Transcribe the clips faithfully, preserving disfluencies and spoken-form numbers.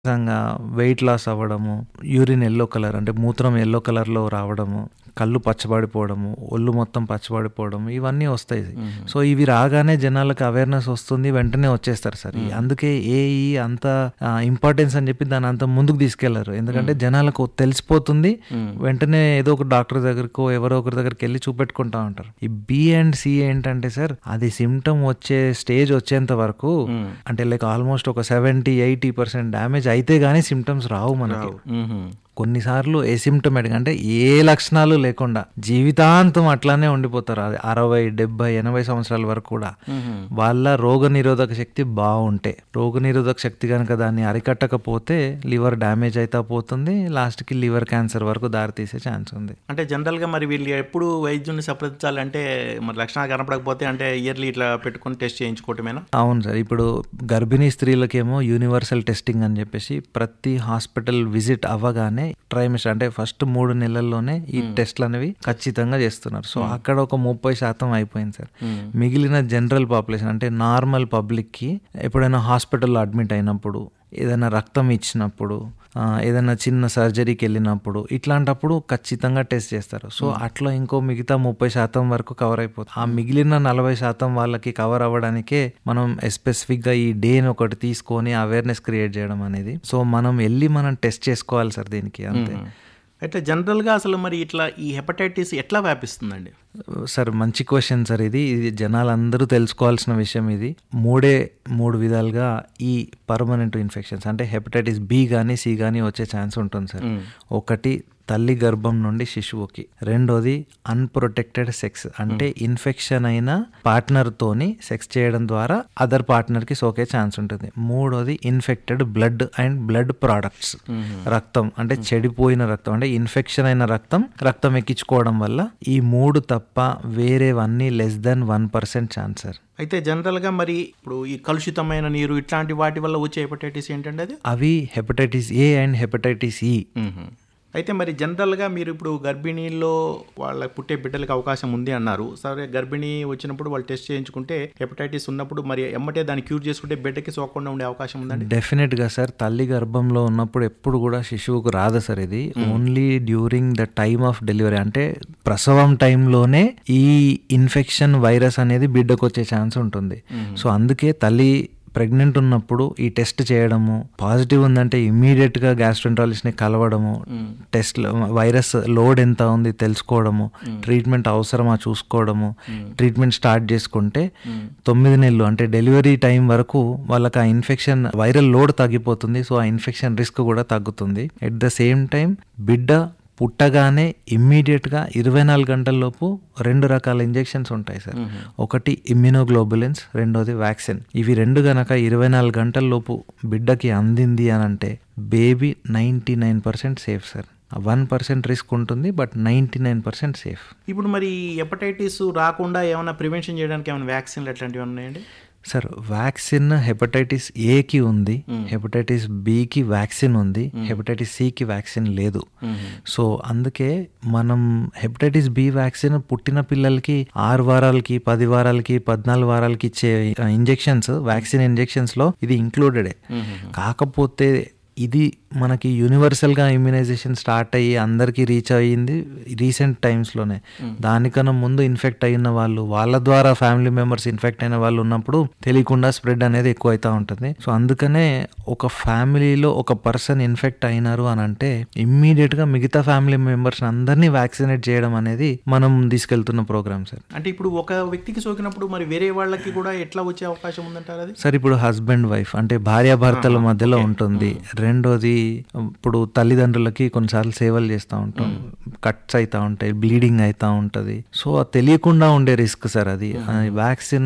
నిజంగా weight loss అవ్వడము, urine yellow colour అంటే మూత్రం యెల్లో కలర్‌లో రావడము, కళ్ళు పచ్చబడిపోవడము, ఒళ్ళు మొత్తం పచ్చబడిపోవడం ఇవన్నీ వస్తాయి. సో, ఇవి రాగానే జనాలకు అవేర్‌నెస్ వస్తుంది. వెంటనే వచ్చేస్తారు సార్. హ్మ్. అందుకే ఏఈ అంత ఆహ్, ఇంపార్టెన్స్ అని చెప్పి దాన్ని అంత ముందుకు తీసుకెళ్లరు. ఎందుకంటే జనాలకు తెలిసిపోతుంది. హ్మ్. వెంటనే ఏదో ఒక డాక్టర్ దగ్గరకో, ఎవరో ఒకరి దగ్గరికెళ్లి చూపెట్టుకుంటా ఉంటారు. ఈ బి అండ్ సి ఏంటంటే సార్, అది సిమ్టమ్ వచ్చే స్టేజ్ వచ్చేంత వరకు హ్మ్. అంటే లైక్ ఆల్మోస్ట్ ఒక సెవెంటీ ఎయిటీ పర్సెంట్ డ్యామేజ్ అయితే గానీ సిమ్టమ్స్ రావు మనకి. రావు. హుహు. కొన్నిసార్లు ఎసిమ్టమాటిక్ అంటే ఏ లక్షణాలు లేకుండా జీవితాంతం అట్లానే ఉండిపోతారు. అది అరవై డెబ్బై ఎనభై సంవత్సరాల వరకు కూడా. హుహు. వాళ్ళ రోగ నిరోధక శక్తి బాగుంటే, రోగ నిరోధక శక్తి కనుక దాన్ని అరికట్టకపోతే లివర్ డ్యామేజ్ అయితే పోతుంది. లాస్ట్కి లివర్ క్యాన్సర్ వరకు దారితీసే ఛాన్స్ ఉంది. అంటే జనరల్‌గా మరి వీళ్ళు ఎప్పుడు వైద్యుడిని సంప్రదించాలంటే మరి లక్షణాలు కనపడకపోతే అంటే ఇయర్లీ ఇట్లా పెట్టుకొని టెస్ట్ చేయించుకోవటమేనా? అవును సార్. ఇప్పుడు గర్భిణీ స్త్రీలకేమో యూనివర్సల్ టెస్టింగ్ అని చెప్పేసి ప్రతి హాస్పిటల్ విజిట్ అవ్వగానే ట్రైమిస్టర్ అంటే ఫస్ట్ మూడు నెలల్లోనే ఈ టెస్ట్లు అనేవి ఖచ్చితంగా చేస్తున్నారు. సో అక్కడ ఒక ముప్పై శాతం అయిపోయింది సార్. హ్మ్. మిగిలిన జనరల్ పాపులేషన్ అంటే నార్మల్ పబ్లిక్కి ఎప్పుడైనా హాస్పిటల్లో అడ్మిట్ అయినప్పుడు, ఏదైనా రక్తం ఇచ్చినప్పుడు, ఆ, ఏదైనా చిన్న సర్జరీకి వెళ్ళినప్పుడు ఇట్లాంటప్పుడు ఖచ్చితంగా టెస్ట్ చేస్తారు. సో అట్లా ఇంకో మిగతా ముప్పై శాతం వరకు కవర్ అయిపోతుంది. ఆ మిగిలిన నలభై శాతం వాళ్ళకి కవర్ అవ్వడానికే మనం ఎస్పెసిఫిక్గా ఈ డేని ఒకటి తీసుకొని అవేర్నెస్ క్రియేట్ చేయడం అనేది. సో మనం వెళ్ళి మనం టెస్ట్ చేసుకోవాలి సార్ దీనికి అంతే. అయితే జనరల్‌గా అసలు మరి ఇట్లా ఈ హెపటైటిస్ ఎట్లా వ్యాపిస్తుందండి? సార్ మంచి క్వశ్చన్ సార్ ఇది. ఇది జనాలందరూ తెలుసుకోవాల్సిన విషయం ఇది. మూడే మూడు విధాలుగా ఈ పర్మనెంట్ ఇన్ఫెక్షన్స్ అంటే హెపటైటిస్ బి కానీ సి కానీ వచ్చే ఛాన్స్ ఉంటుంది సార్. హ్మ్. ఒకటి తల్లి గర్భం నుండి శిశువుకి, రెండోది అన్ప్రొటెక్టెడ్ సెక్స్ అంటే ఇన్ఫెక్షన్ అయిన పార్ట్నర్తోని సెక్స్ చేయడం ద్వారా అదర్ పార్ట్నర్కి సోకే ఛాన్స్ ఉంటుంది. మూడోది infected blood and blood products, రక్తం అంటే చెడిపోయిన రక్తం అంటే ఇన్ఫెక్షన్ అయిన రక్తం రక్తం ఎక్కించుకోవడం వల్ల. ఈ మూడు తప్ప వేరేవన్నీ less than one percent chance sir. అయితే జనరల్‌గా మరి ఇప్పుడు ఈ కలుషితమైన నీరు ఇట్లాంటి వాటి వల్ల వచ్చే హెపటైటిస్ ఏంటండి అది? అవి హెపటైటిస్ ఏ అండ్ హెపటైటిస్ ఈ. మ్మ్. అయితే మరి జనరల్గా మీరు ఇప్పుడు గర్భిణీల్లో వాళ్ళ పుట్టే బిడ్డలకు అవకాశం ఉంది అన్నారు. సరే, గర్భిణీ వచ్చినప్పుడు వాళ్ళు టెస్ట్ చేయించుకుంటే హెపటైటిస్ ఉన్నప్పుడు మరి ఎమ్మటే దాన్ని క్యూర్ చేసుకుంటే బిడ్డకి సోకకుండా ఉండే అవకాశం ఉందండి? డెఫినెట్గా సార్. తల్లి గర్భంలో ఉన్నప్పుడు ఎప్పుడు కూడా శిశువుకు రాదు సార్ ఇది. Only during the time of delivery అంటే ప్రసవం టైంలోనే ఈ ఇన్ఫెక్షన్ వైరస్ అనేది బిడ్డకు వచ్చే ఛాన్స్ ఉంటుంది. సో అందుకే తల్లి ప్రెగ్నెంట్ ఉన్నప్పుడు ఈ టెస్ట్ చేయడము, పాజిటివ్ ఉందంటే ఇమ్మీడియట్గా గ్యాస్ట్రోఎంట్రాలజిస్ట్ని కలవడము, టెస్ట్ వైరస్ లోడ్ ఎంత ఉంది తెలుసుకోవడము, ట్రీట్మెంట్ అవసరమా చూసుకోవడము, ట్రీట్మెంట్ స్టార్ట్ చేసుకుంటే తొమ్మిది నెలలు అంటే డెలివరీ టైం వరకు వాళ్ళకి ఆ ఇన్ఫెక్షన్ వైరల్ లోడ్ తగ్గిపోతుంది. సో ఆ ఇన్ఫెక్షన్ రిస్క్ కూడా తగ్గుతుంది. ఎట్ ద సేమ్ టైం బిడ్డ పుట్టగానే ఇమ్మీడియట్గా ఇరవై నాలుగు గంటల్లోపు రెండు రకాల ఇంజెక్షన్స్ ఉంటాయి సార్. ఒకటి ఇమ్యునోగ్లోబులిన్స్, రెండోది వ్యాక్సిన్. ఇవి రెండు గనక ఇరవై నాలుగు గంటల్లోపు బిడ్డకి అందింది అని అంటే baby ninety nine percent safe sir. One percent risk ఉంటుంది, but ninety nine percent safe. ఇప్పుడు మరి హెపటైటిస్ రాకుండా ఏమైనా ప్రివెన్షన్ చేయడానికి ఏమైనా వ్యాక్సిన్లు అట్లాంటివి ఉన్నాయండి? సార్ వ్యాక్సిన్ హెపటైటిస్ ఏకి ఉంది, హెపటైటిస్ బికి వ్యాక్సిన్ ఉంది, హెపటైటిస్ సికి వ్యాక్సిన్ లేదు. సో అందుకే మనం హెపటైటిస్ బి వ్యాక్సిన్ పుట్టిన పిల్లలకి ఆరు వారాలకి పది వారాలకి పద్నాలుగు వారాలకి ఇచ్చే ఇంజెక్షన్స్, వ్యాక్సిన్ ఇంజెక్షన్స్ లో ఇది ఇంక్లూడెడే. కాకపోతే ఇది మనకి యూనివర్సల్గా ఇమ్యునైజేషన్ స్టార్ట్ అయ్యి అందరికీ రీచ్ అయ్యింది రీసెంట్ టైమ్స్లోనే. దానికన్నా ముందు ఇన్ఫెక్ట్ అయిన వాళ్ళు, వాళ్ళ ద్వారా ఫ్యామిలీ మెంబర్స్ ఇన్ఫెక్ట్ అయిన వాళ్ళు ఉన్నప్పుడు తెలియకుండా స్ప్రెడ్ అనేది ఎక్కువ అవుతూ ఉంటుంది. సో అందుకనే ఒక ఫ్యామిలీలో ఒక పర్సన్ ఇన్ఫెక్ట్ అయినారు అని అంటే ఇమ్మీడియట్గా మిగతా ఫ్యామిలీ మెంబర్స్ అందరినీ వ్యాక్సినేట్ చేయడం అనేది మనం తీసుకెళ్తున్న ప్రోగ్రామ్ సార్. అంటే ఇప్పుడు ఒక వ్యక్తికి సోకినప్పుడు మరి వేరే వాళ్ళకి కూడా ఎట్లా వచ్చే అవకాశం ఉందంటారు అది? సార్ ఇప్పుడు హస్బెండ్ వైఫ్ అంటే భార్యాభర్తల మధ్యలో ఉంటుంది. రెండోది ఇప్పుడు తల్లిదండ్రులకి కొన్నిసార్లు సేవలు చేస్తూ ఉంటాం, కట్స్ అవుతూ ఉంటాయి, బ్లీడింగ్ అవుతూ ఉంటుంది. సో తెలియకుండా ఉండే రిస్క్ సార్ అది. వ్యాక్సిన్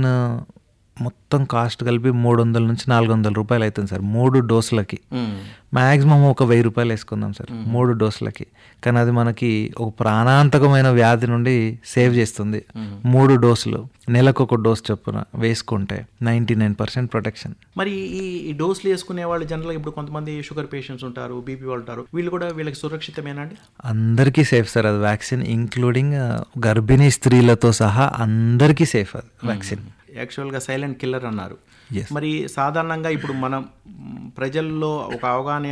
మొత్తం కాస్ట్ కలిపి మూడు వందల నుంచి నాలుగు వందల రూపాయలు అవుతుంది సార్ మూడు డోసులకి. మ్యాక్సిమం ఒక వెయ్యి రూపాయలు వేసుకుందాం సార్ మూడు డోసులకి. కానీ అది మనకి ఒక ప్రాణాంతకమైన వ్యాధి నుండి సేవ్ చేస్తుంది. మూడు డోసులు నెలకు ఒక డోస్ చొప్పున వేసుకుంటే నైంటీ నైన్ పర్సెంట్ ప్రొటెక్షన్. మరి ఈ డోసులు వేసుకునే వాళ్ళు జనరల్గా ఇప్పుడు కొంతమంది షుగర్ పేషెంట్స్ ఉంటారు, బీపీ వాళ్ళు ఉంటారు, వీళ్ళు కూడా వీళ్ళకి సురక్షితమేనండి? అందరికీ సేఫ్ సార్ అది వ్యాక్సిన్, ఇంక్లూడింగ్ గర్భిణీ స్త్రీలతో సహా అందరికీ సేఫ్ అది వ్యాక్సిన్. యాక్చువల్గా సైలెంట్ కిల్లర్ అన్నారు. Yes. మరి సాధారణంగా ఇప్పుడు మనం ప్రజల్లో ఒక అవగాహన